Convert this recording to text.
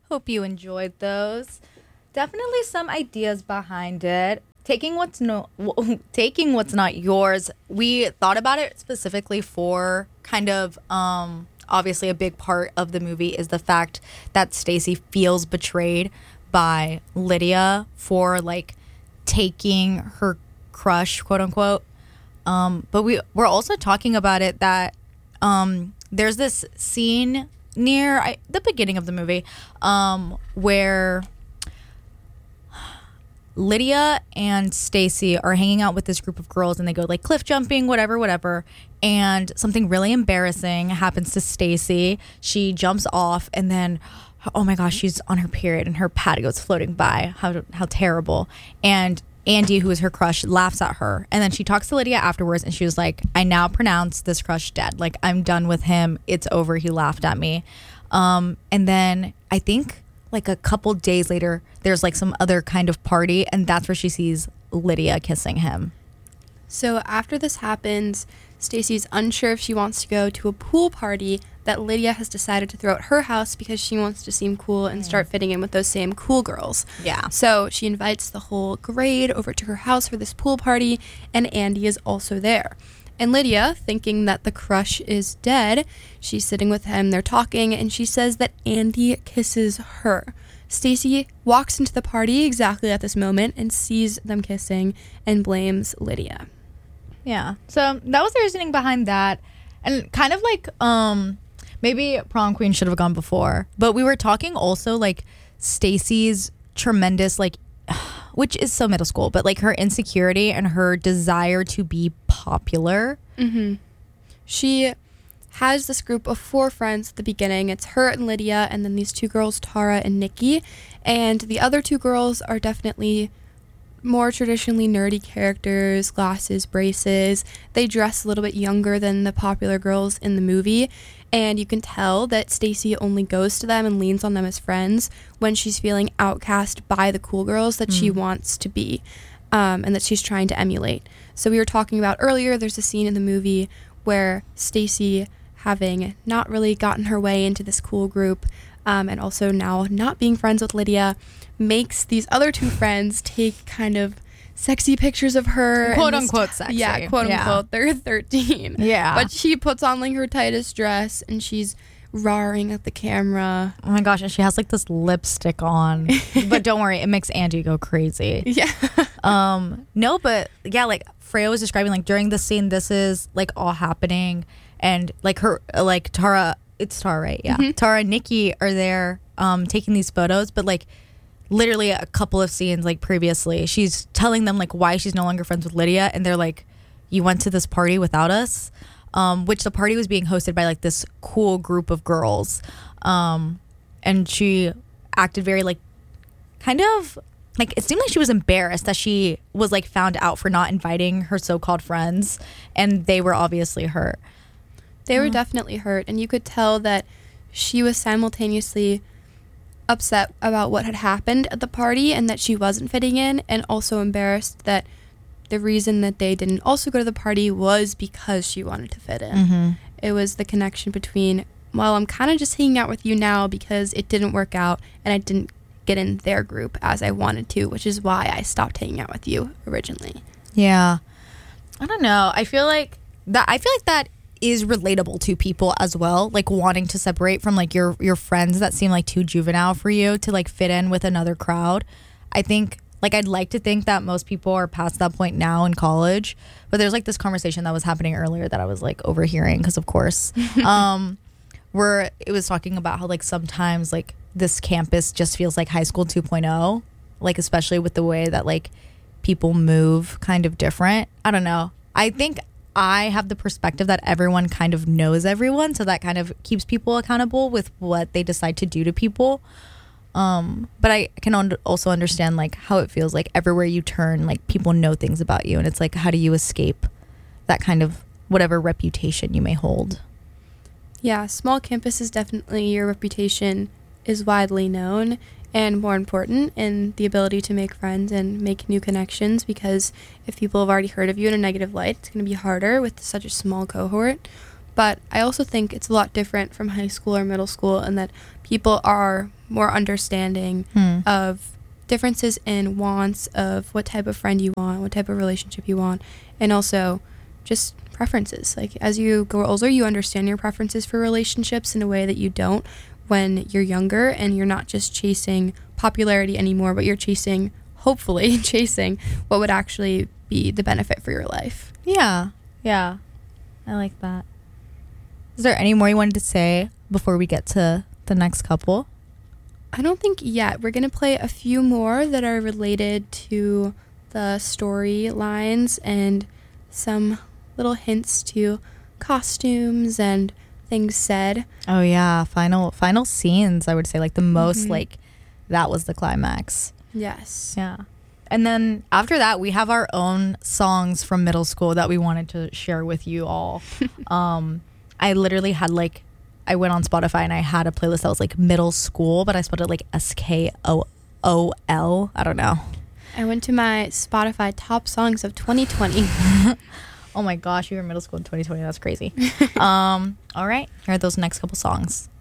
Hope you enjoyed those. Definitely some ideas behind it. Taking what's not yours. We thought about it specifically for kind of obviously a big part of the movie is the fact that Stacy feels betrayed by Lydia for like taking her crush, quote unquote. But we're also talking about it that there's this scene near the beginning of the movie where Lydia and Stacy are hanging out with this group of girls and they go like cliff jumping, whatever. And something really embarrassing happens to Stacy. She jumps off and then, oh my gosh, she's on her period and her pad goes floating by. How terrible. And Andy, who is her crush, laughs at her. And then she talks to Lydia afterwards and she was like, I now pronounce this crush dead. Like, I'm done with him. It's over. He laughed at me. And then I think like a couple days later, there's like some other kind of party, and that's where she sees Lydia kissing him. So after this happens, Stacy's unsure if she wants to go to a pool party that Lydia has decided to throw at her house because she wants to seem cool and start fitting in with those same cool girls. Yeah. So she invites the whole grade over to her house for this pool party, and Andy is also there. And Lydia, thinking that the crush is dead, she's sitting with him, they're talking, and she says that Andy kisses her. Stacy walks into the party exactly at this moment and sees them kissing and blames Lydia. Yeah. So that was the reasoning behind that. And kind of like, maybe prom queen should have gone before. But we were talking also like Stacy's tremendous, like, which is so middle school, but like her insecurity and her desire to be popular. Mm-hmm. She has this group of 4 friends at the beginning. It's her and Lydia, and then these 2 girls, Tara and Nikki. And the other 2 girls are definitely more traditionally nerdy characters, glasses, braces. They dress a little bit younger than the popular girls in the movie. And you can tell that Stacy only goes to them and leans on them as friends when she's feeling outcast by the cool girls that she wants to be, and that she's trying to emulate. So we were talking about earlier, there's a scene in the movie where Stacy, having not really gotten her way into this cool group, and also now not being friends with Lydia, makes these other 2 friends take kind of sexy pictures of her. Quote unquote sexy. Yeah, quote unquote. They're 13. Yeah. But she puts on like her tightest dress and she's roaring at the camera. Oh my gosh. And she has like this lipstick on. But don't worry, it makes Andy go crazy. Yeah. No, but yeah, like Freya was describing, like during the scene, this is like all happening. And like her, like Tara, it's Tara, right? Yeah. Mm-hmm. Tara and Nikki are there taking these photos, but like literally a couple of scenes like previously, she's telling them like why she's no longer friends with Lydia, and they're like, you went to this party without us, which the party was being hosted by like this cool group of girls, and she acted very like kind of like, it seemed like she was embarrassed that she was like found out for not inviting her so-called friends, and they were obviously hurt. They were definitely hurt, and you could tell that she was simultaneously upset about what had happened at the party and that she wasn't fitting in, and also embarrassed that the reason that they didn't also go to the party was because she wanted to fit in. Mm-hmm. It was the connection between, well, I'm kind of just hanging out with you now because it didn't work out and I didn't get in their group as I wanted to, which is why I stopped hanging out with you originally. Yeah. I don't know. I feel like that is relatable to people as well, like wanting to separate from like your friends that seem like too juvenile for you to like fit in with another crowd. I think like I'd like to think that most people are past that point now in college, but there's like this conversation that was happening earlier that I was like overhearing because of course where it was talking about how like sometimes like this campus just feels like high school 2.0, like especially with the way that like people move kind of different. I don't know. I think I have the perspective that everyone kind of knows everyone, so that kind of keeps people accountable with what they decide to do to people. But I can also understand like how it feels like everywhere you turn, like people know things about you, and it's like, how do you escape that kind of whatever reputation you may hold? Yeah, small campuses, definitely your reputation is widely known and more important in the ability to make friends and make new connections, because if people have already heard of you in a negative light, it's going to be harder with such a small cohort. But I also think it's a lot different from high school or middle school, and that people are more understanding of differences in wants, of what type of friend you want, what type of relationship you want, and also just preferences. Like, as you grow older, you understand your preferences for relationships in a way that you don't when you're younger, and you're not just chasing popularity anymore, but you're hopefully chasing what would actually be the benefit for your life. Yeah. I like that. Is there any more you wanted to say before we get to the next couple? I don't think yet. We're going to play a few more that are related to the storylines and some little hints to costumes and things said. Oh yeah, final scenes, I would say, like the most like that was the climax. Yes. Yeah. And then after that, we have our own songs from middle school that we wanted to share with you all. I literally had I went on Spotify and I had a playlist that was like middle school, but I spelled it like SKOOL. I don't know. I went to my Spotify top songs of 2020. Oh my gosh, you were in middle school in 2020. That's crazy. All right, here are those next couple songs.